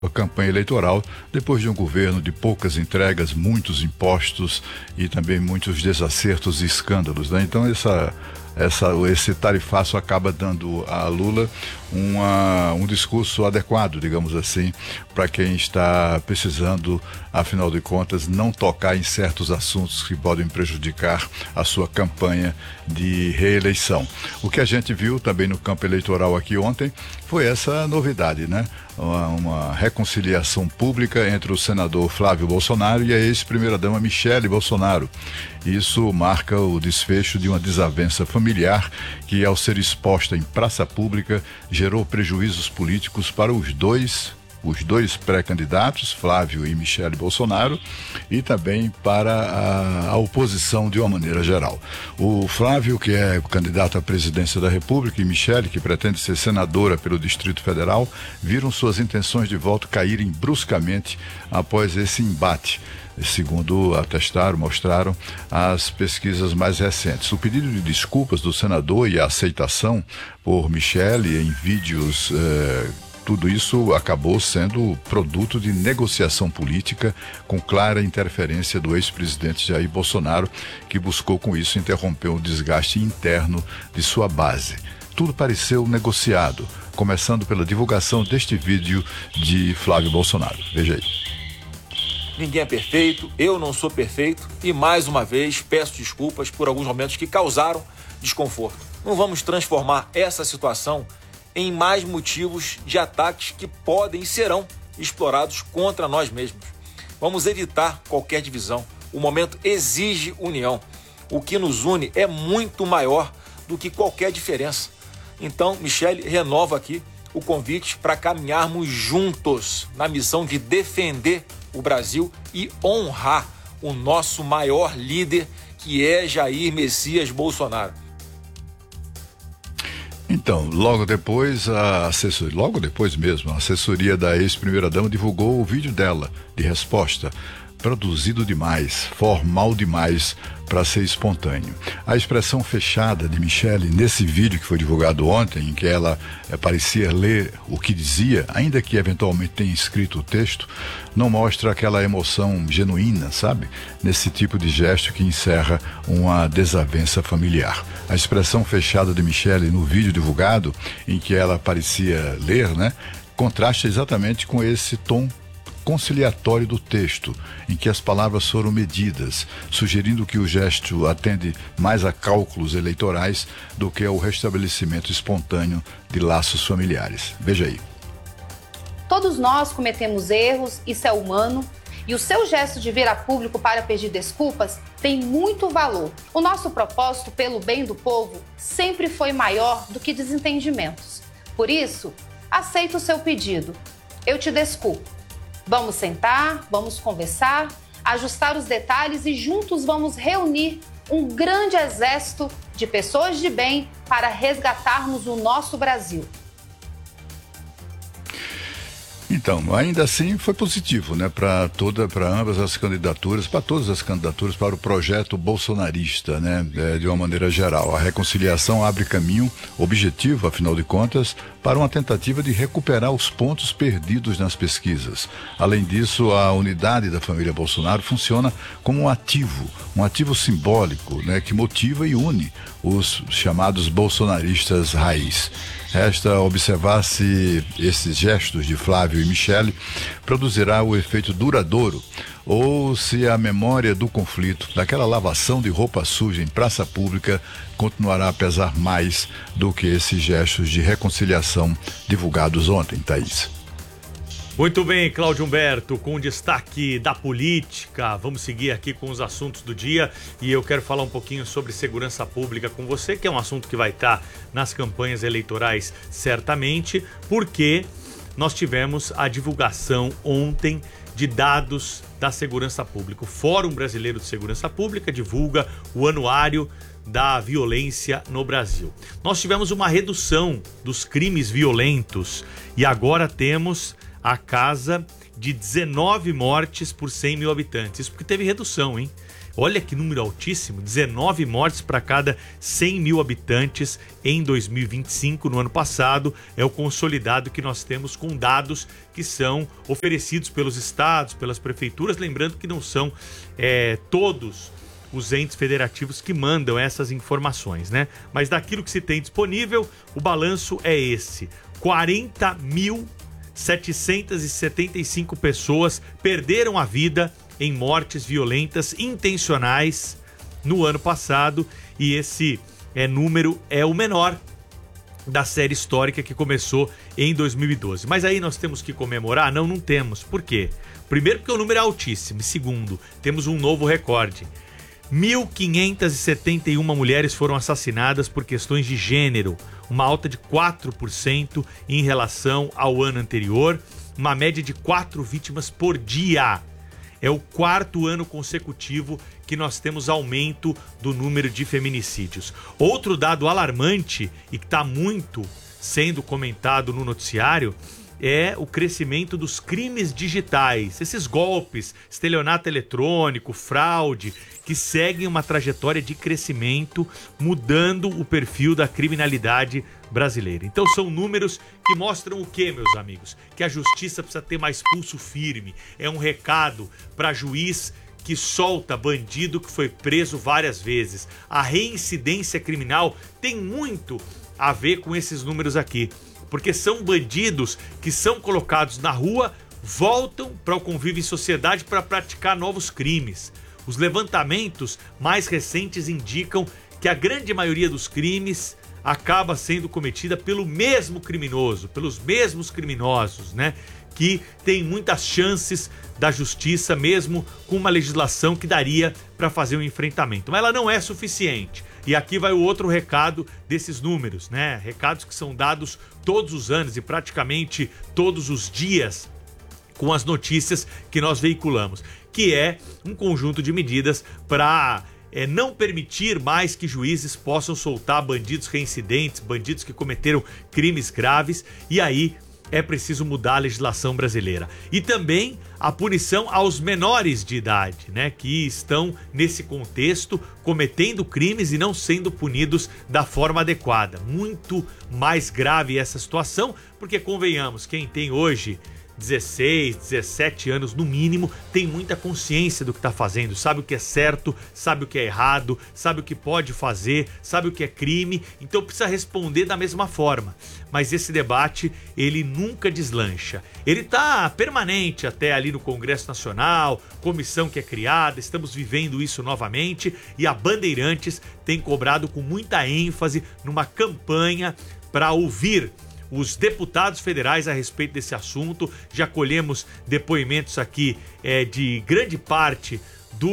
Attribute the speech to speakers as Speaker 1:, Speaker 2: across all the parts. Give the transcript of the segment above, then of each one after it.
Speaker 1: a campanha eleitoral, depois de um governo de poucas entregas, muitos impostos e também muitos desacertos e escândalos, né? Então esse tarifaço acaba dando a Lula um discurso adequado, digamos assim, para quem está precisando, afinal de contas, não tocar em certos assuntos que podem prejudicar a sua campanha de reeleição. O que a gente viu também no campo eleitoral aqui ontem foi essa novidade, né? Uma reconciliação pública entre o senador Flávio Bolsonaro e a ex-primeira-dama Michele Bolsonaro. Isso marca o desfecho de uma desavença familiar que, ao ser exposta em praça pública, gerou prejuízos políticos para os dois pré-candidatos, Flávio e Michele Bolsonaro, e também para a oposição de uma maneira geral. O Flávio, que é candidato à presidência da República, e Michele, que pretende ser senadora pelo Distrito Federal, viram suas intenções de voto caírem bruscamente após esse embate, segundo mostraram as pesquisas mais recentes. O pedido de desculpas do senador e a aceitação por Michele em vídeos, tudo isso acabou sendo produto de negociação política com clara interferência do ex-presidente Jair Bolsonaro, que buscou com isso interromper o desgaste interno de sua base. Tudo pareceu negociado, começando pela divulgação deste vídeo de Flávio Bolsonaro. Veja aí.
Speaker 2: Ninguém é perfeito, eu não sou perfeito e, mais uma vez, peço desculpas por alguns momentos que causaram desconforto. Não vamos transformar essa situação em mais motivos de ataques que podem e serão explorados contra nós mesmos. Vamos evitar qualquer divisão. O momento exige união. O que nos une é muito maior do que qualquer diferença. Então, Michele, renova aqui o convite para caminharmos juntos na missão de defender o Brasil e honrar o nosso maior líder, que é Jair Messias Bolsonaro.
Speaker 1: Então, logo depois a assessoria da ex-primeira-dama divulgou o vídeo dela de resposta, produzido demais, formal demais para ser espontâneo. A expressão fechada de Michele nesse vídeo que foi divulgado ontem, em que ela parecia ler o que dizia, ainda que eventualmente tenha escrito o texto, não mostra aquela emoção genuína, sabe? Nesse tipo de gesto que encerra uma desavença familiar. A expressão fechada de Michele no vídeo divulgado, em que ela parecia ler, né, contrasta exatamente com esse tom conciliatório do texto, em que as palavras foram medidas, sugerindo que o gesto atende mais a cálculos eleitorais do que ao restabelecimento espontâneo de laços familiares. Veja aí.
Speaker 3: Todos nós cometemos erros, isso é humano, e o seu gesto de vir a público para pedir desculpas tem muito valor. O nosso propósito pelo bem do povo sempre foi maior do que desentendimentos. Por isso, aceito o seu pedido. Eu te desculpo. Vamos sentar, vamos conversar, ajustar os detalhes e juntos vamos reunir um grande exército de pessoas de bem para resgatarmos o nosso Brasil.
Speaker 1: Então, ainda assim foi positivo, né, para ambas as candidaturas, para todas as candidaturas, para o projeto bolsonarista, né, de uma maneira geral. A reconciliação abre caminho, objetivo, afinal de contas, para uma tentativa de recuperar os pontos perdidos nas pesquisas. Além disso, a unidade da família Bolsonaro funciona como um ativo simbólico, né, que motiva e une os chamados bolsonaristas raiz. Resta observar se esses gestos de Flávio e Michele produzirá o efeito duradouro ou se a memória do conflito, daquela lavação de roupa suja em praça pública, continuará a pesar mais do que esses gestos de reconciliação divulgados ontem, Thaís.
Speaker 4: Muito bem, Cláudio Humberto, com destaque da política. Vamos seguir aqui com os assuntos do dia e eu quero falar um pouquinho sobre segurança pública com você, que é um assunto que vai estar nas campanhas eleitorais certamente, porque nós tivemos a divulgação ontem de dados da segurança pública. O Fórum Brasileiro de Segurança Pública divulga o anuário da violência no Brasil. Nós tivemos uma redução dos crimes violentos e agora temos a casa de 19 mortes por 100 mil habitantes. Isso porque teve redução, hein? Olha que número altíssimo, 19 mortes para cada 100 mil habitantes em 2025. No ano passado é o consolidado que nós temos com dados que são oferecidos pelos estados, pelas prefeituras, lembrando que não são todos os entes federativos que mandam essas informações, né? Mas daquilo que se tem disponível, o balanço é esse: 40.775 pessoas perderam a vida em mortes violentas intencionais no ano passado, e esse número é o menor da série histórica que começou em 2012. Mas aí nós temos que comemorar? Não temos. Por quê? Primeiro, porque o número é altíssimo. E segundo, temos um novo recorde. 1.571 mulheres foram assassinadas por questões de gênero, uma alta de 4% em relação ao ano anterior, uma média de 4 vítimas por dia. É o 4º ano consecutivo que nós temos aumento do número de feminicídios. Outro dado alarmante e que está muito sendo comentado no noticiário é o crescimento dos crimes digitais, esses golpes, estelionato eletrônico, fraude, que seguem uma trajetória de crescimento, mudando o perfil da criminalidade brasileira. Então são números que mostram o quê, meus amigos? Que a justiça precisa ter mais pulso firme. É um recado para juiz que solta bandido que foi preso várias vezes. A reincidência criminal tem muito a ver com esses números aqui, porque são bandidos que são colocados na rua, voltam para o convívio em sociedade para praticar novos crimes. Os levantamentos mais recentes indicam que a grande maioria dos crimes acaba sendo cometida pelo mesmo criminoso, pelos mesmos criminosos, né? Que tem muitas chances da justiça, mesmo com uma legislação que daria para fazer um enfrentamento. Mas ela não é suficiente. E aqui vai o outro recado desses números, né? Recados que são dados todos os anos e praticamente todos os dias com as notícias que nós veiculamos, que é um conjunto de medidas para não permitir mais que juízes possam soltar bandidos reincidentes, bandidos que cometeram crimes graves, e aí é preciso mudar a legislação brasileira. E também a punição aos menores de idade, né, que estão nesse contexto cometendo crimes e não sendo punidos da forma adequada. Muito mais grave essa situação, porque convenhamos, quem tem hoje 16, 17 anos no mínimo, tem muita consciência do que está fazendo, sabe o que é certo, sabe o que é errado, sabe o que pode fazer, sabe o que é crime, então precisa responder da mesma forma. Mas esse debate, ele nunca deslancha. Ele está permanente até ali no Congresso Nacional, comissão que é criada, estamos vivendo isso novamente, e a Bandeirantes tem cobrado com muita ênfase numa campanha para ouvir os deputados federais a respeito desse assunto. Já colhemos depoimentos aqui de grande parte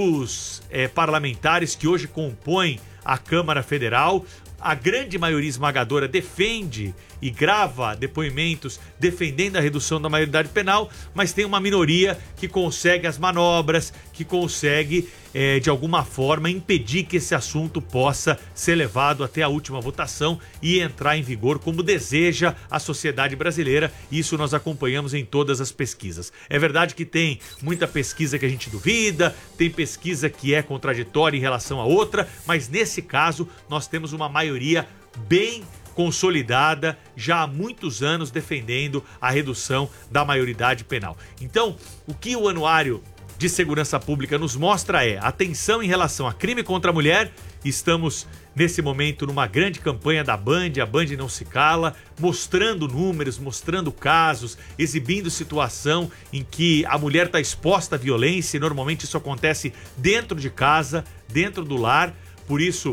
Speaker 4: dos parlamentares que hoje compõem a Câmara Federal. A grande maioria esmagadora defende e grava depoimentos defendendo a redução da maioridade penal, mas tem uma minoria que consegue as manobras, que consegue de alguma forma impedir que esse assunto possa ser levado até a última votação e entrar em vigor como deseja a sociedade brasileira. Isso nós acompanhamos em todas as pesquisas. É verdade que tem muita pesquisa que a gente duvida, tem pesquisa que é contraditória em relação a outra, mas nesse caso nós temos uma maioria bem consolidada já há muitos anos defendendo a redução da maioridade penal. Então, o que o Anuário de Segurança Pública nos mostra é atenção em relação a crime contra a mulher. Estamos nesse momento numa grande campanha da Band, a Band Não Se Cala, mostrando números, mostrando casos, exibindo situação em que a mulher está exposta à violência, e normalmente isso acontece dentro de casa, dentro do lar. Por isso,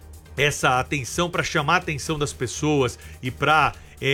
Speaker 4: essa atenção para chamar a atenção das pessoas e para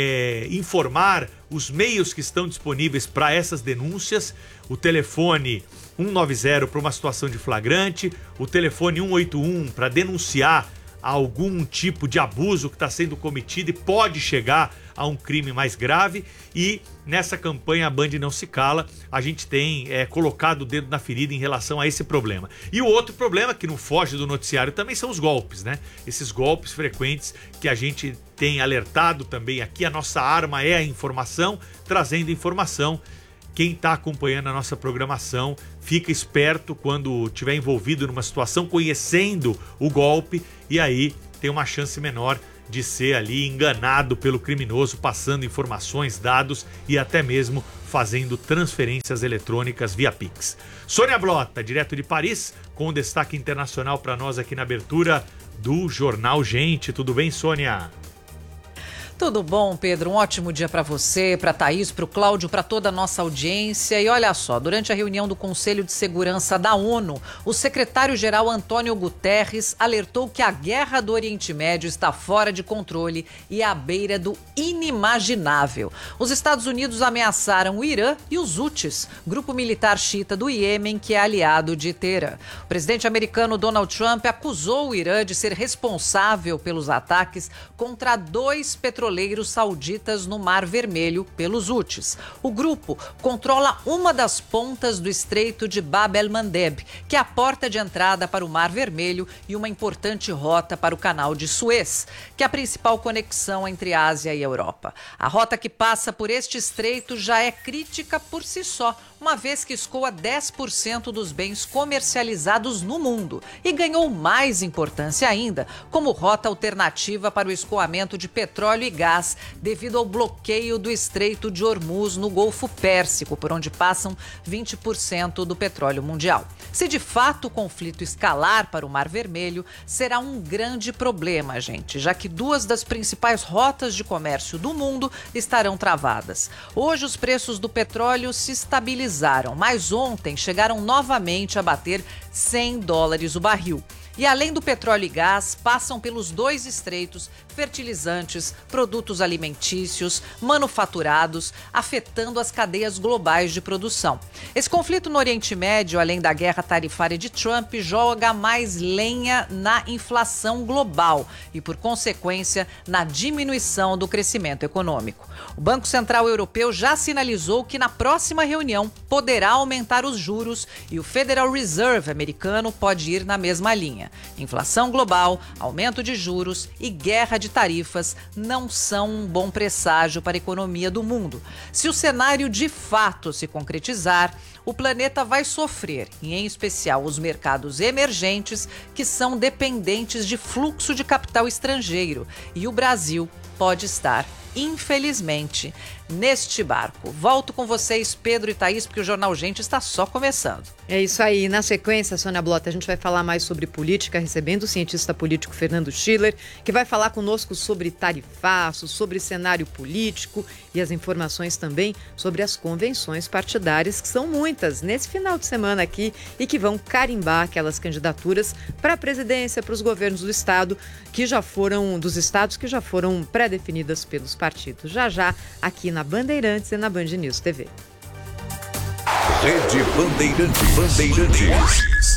Speaker 4: informar os meios que estão disponíveis para essas denúncias. O telefone 190 para uma situação de flagrante, o telefone 181 para denunciar algum tipo de abuso que está sendo cometido e pode chegar a um crime mais grave. E nessa campanha a Band Não Se Cala, a gente tem colocado o dedo na ferida em relação a esse problema. E o outro problema que não foge do noticiário também são os golpes, né? Esses golpes frequentes que a gente tem alertado também aqui. A nossa arma é a informação, trazendo informação quem está acompanhando a nossa programação, fica esperto quando estiver envolvido numa situação, conhecendo o golpe, e aí tem uma chance menor de ser ali enganado pelo criminoso, passando informações, dados e até mesmo fazendo transferências eletrônicas via Pix. Sônia Blota, direto de Paris, com um destaque internacional para nós aqui na abertura do Jornal Gente. Tudo bem, Sônia?
Speaker 5: Tudo bom, Pedro? Um ótimo dia para você, para Thaís, para o Cláudio, para toda a nossa audiência. E olha só, durante a reunião do Conselho de Segurança da ONU, o secretário-geral Antônio Guterres alertou que a guerra do Oriente Médio está fora de controle e à beira do inimaginável. Os Estados Unidos ameaçaram o Irã e os Houthis, grupo militar xiita do Iêmen, que é aliado de Teherã. O presidente americano Donald Trump acusou o Irã de ser responsável pelos ataques contra 2 petroleiros sauditas no Mar Vermelho pelos Houthis. O grupo controla uma das pontas do Estreito de Bab el-Mandeb, que é a porta de entrada para o Mar Vermelho e uma importante rota para o Canal de Suez, que é a principal conexão entre a Ásia e a Europa. A rota que passa por este estreito já é crítica por si só, uma vez que escoa 10% dos bens comercializados no mundo e ganhou mais importância ainda como rota alternativa para o escoamento de petróleo e gás devido ao bloqueio do Estreito de Hormuz no Golfo Pérsico, por onde passam 20% do petróleo mundial. Se de fato o conflito escalar para o Mar Vermelho, será um grande problema, gente, já que 2 das principais rotas de comércio do mundo estarão travadas. Hoje os preços do petróleo se estabilizaram, mas ontem chegaram novamente a bater $100 o barril. E além do petróleo e gás, passam pelos 2 estreitos fertilizantes, produtos alimentícios, manufaturados, afetando as cadeias globais de produção. Esse conflito no Oriente Médio, além da guerra tarifária de Trump, joga mais lenha na inflação global e, por consequência, na diminuição do crescimento econômico. O Banco Central Europeu já sinalizou que na próxima reunião poderá aumentar os juros e o Federal Reserve americano pode ir na mesma linha. Inflação global, aumento de juros e guerra de tarifas não são um bom presságio para a economia do mundo. Se o cenário de fato se concretizar, o planeta vai sofrer, e em especial os mercados emergentes, que são dependentes de fluxo de capital estrangeiro. E o Brasil pode estar, infelizmente, neste barco. Volto com vocês, Pedro e Thaís, porque o Jornal Gente está só começando.
Speaker 6: É isso aí. Na sequência, Sônia Blota, a gente vai falar mais sobre política, recebendo o cientista político Fernando Schiller, que vai falar conosco sobre tarifaço, sobre cenário político e as informações também sobre as convenções partidárias, que são muitas nesse final de semana aqui e que vão carimbar aquelas candidaturas para a presidência, para os governos do estado, dos estados que já foram pré-definidas pelos partidos. Já, aqui na Bandeirantes e na Band News TV.
Speaker 7: Rede Bandeirantes.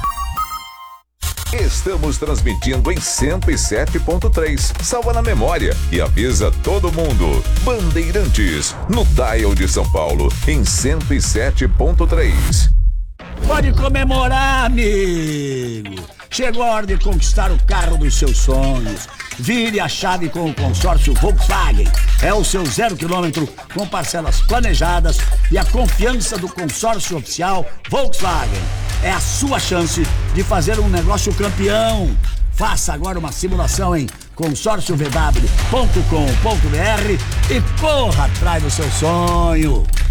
Speaker 7: Estamos transmitindo em 107.3. Salva na memória e avisa todo mundo. Bandeirantes, no dial de São Paulo, em 107.3.
Speaker 8: Pode comemorar, amigo. Chegou a hora de conquistar o carro dos seus sonhos. Vire a chave com o consórcio Volkswagen. É o seu 0 km com parcelas planejadas e a confiança do consórcio oficial Volkswagen. É a sua chance de fazer um negócio campeão. Faça agora uma simulação em consórciovw.com.br e corra atrás do seu sonho.